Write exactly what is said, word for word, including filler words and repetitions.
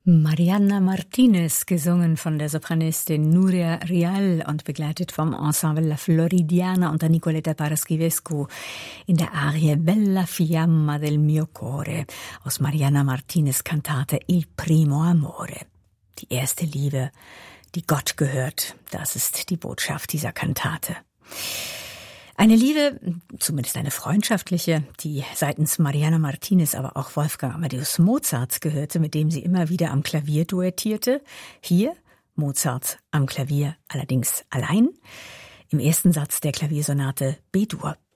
Mariana Martinez, gesungen von der Sopranistin Nuria Rial und begleitet vom Ensemble La Floridiana unter Nicoletta Paraschivescu in der Arie Bella Fiamma del mio cuore aus Mariana Martinez' Kantate Il primo amore. Die erste Liebe, die Gott gehört, das ist die Botschaft dieser Kantate. Eine Liebe, zumindest eine freundschaftliche, die seitens Mariana Martinez, aber auch Wolfgang Amadeus Mozarts gehörte, mit dem sie immer wieder am Klavier duettierte. Hier Mozart am Klavier allerdings allein. Im ersten Satz der Klaviersonate B-Dur.